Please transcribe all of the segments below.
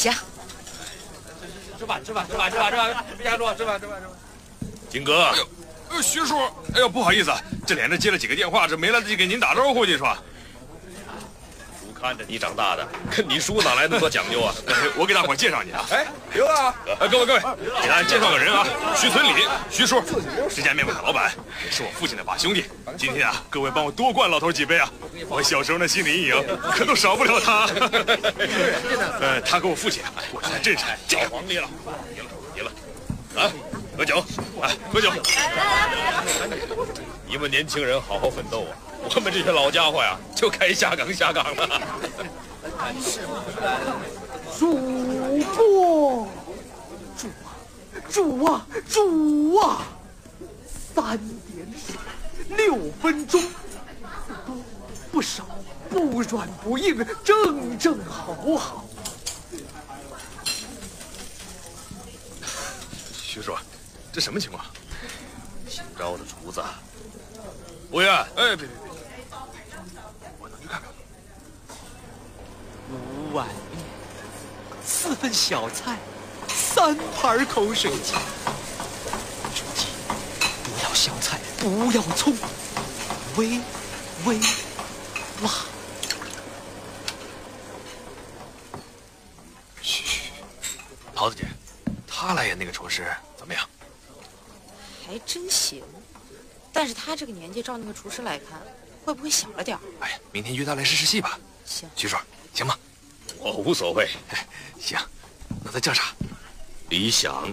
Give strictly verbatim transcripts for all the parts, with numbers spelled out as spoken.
行。 吃饭，吃饭，吃饭，吃饭，吃饭，别瞎说，吃饭，吃饭，吃饭。 金哥，哎呦，徐叔，哎呦，不好意思，这连着接了几个电话，这没来得及给您打招呼去是吧？ 看着你长大的，跟你叔哪来那么多讲究啊？ 我给大伙介绍你啊！ 哎，刘啊！ 哎，各位各位，给大家介绍个人啊，徐存礼，徐叔，这家面馆的老板，也是我父亲的把兄弟。今天啊，各位帮我多灌老头几杯啊！我小时候那心理阴影可都少不了他。呃，他跟我父亲过得还真是叫皇帝了，赢了赢了，啊，喝酒， 哎，喝酒。 你们年轻人好好奋斗啊！ 我们这些老家伙呀，就该下岗下岗了。 主播，主啊，主啊，主啊！三点水，六分钟，不多不少，不软不硬，正正好好。 徐叔，这什么情况？ 新招的厨子，服务员， 哎，别别别！ 五碗面，四份小菜，三盘口水鸡。注记，不要香菜，不要葱，微微辣。 嘘嘘，桃子姐，他来演那个厨师怎么样？ 还真行，但是他这个年纪照那个厨师来看，会不会小了点儿？ 哎呀，明天约他来试试戏吧。 行， 徐叔。 行吗？ 我无所谓。 行，那他叫啥？ 李想。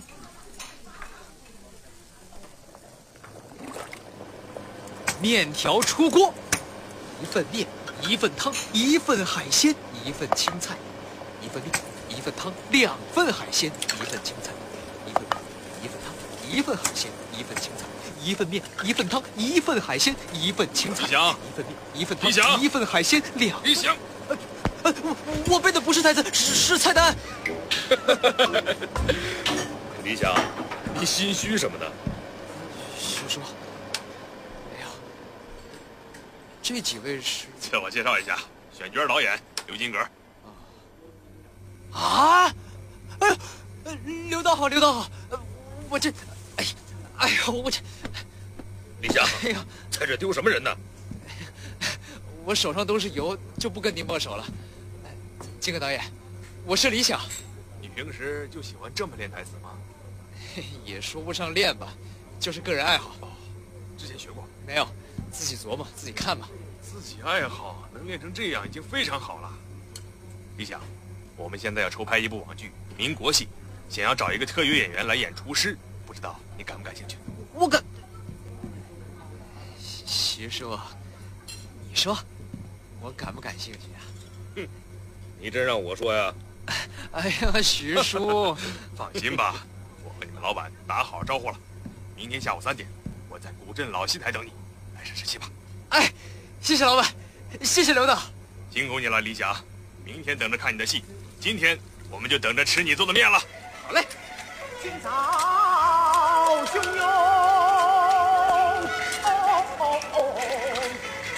面条出锅，一份面，一份汤，一份海鲜，一份青菜，一份面，一份汤，两份海鲜，一份青菜，一份一份汤，一份海鲜，一份青菜，一份面，一份汤，一份海鲜，一份青菜， 李想， 一份面，一份汤， 李想， 一份海鲜，两。 李想。 呃，我我背的不是台词，是是菜单。 李想，你心虚什么呢？ 徐叔，哎呀，这几位是…… 自我介绍一下，选角导演刘金阁。 啊！哎呦，刘导好，刘导好，我这，哎，哎呦，我这， 李想， 哎呀， 在这丢什么人呢？ 我手上都是油，就不跟您握手了。 金戈导演，我是李想。 你平时就喜欢这么练台词吗？ 也说不上练吧，就是个人爱好。 哦，之前学过没有？自己琢磨，自己看吧。 自己爱好能练成这样已经非常好了。李想，我们现在要筹拍一部网剧《民国戏》，想要找一个特约演员来演厨师，不知道你感不感兴趣？ 我感。徐叔，你说，我感不感兴趣啊？ 哼。 你真让我说呀！ 哎呀，徐叔， 放心吧，我和你们老板打好招呼了，明天下午三点，我在古镇老戏台等你，来试试戏吧。 哎，谢谢老板，谢谢刘导， 辛苦你了，李想。明天等着看你的戏，今天我们就等着吃你做的面了。 好嘞。 今朝汹涌，哦哦哦，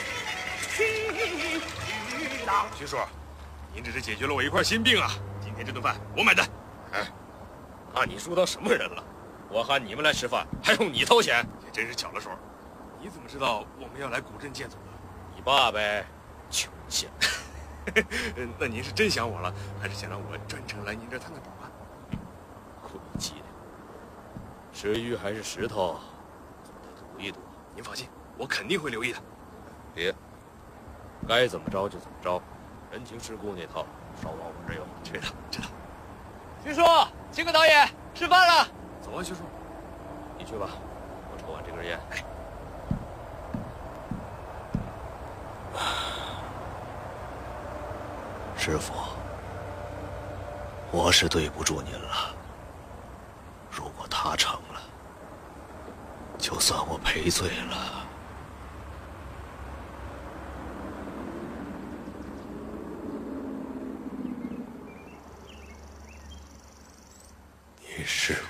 起巨浪。 徐叔。 您只是解决了我一块心病啊！今天这顿饭我买单。 哎，把你叔当什么人了？我喊你们来吃饭，还用你掏钱？ 也真是巧了手。你怎么知道我们要来古镇见总的？ 你爸呗，穷县。 那您是真想我了，还是想让我专程来您这探探宝啊？ 晦气！吃鱼还是石头，总得赌一赌。 您放心，我肯定会留意的。 别，该怎么着就怎么着。 人情世故那套，少往我这儿有。 知道，知道。 徐叔，金戈导演，吃饭了。 走啊，徐叔， 你去吧，我抽完这根烟。哎， 师傅，我是对不住您了。如果他成了，就算我赔罪了。 你是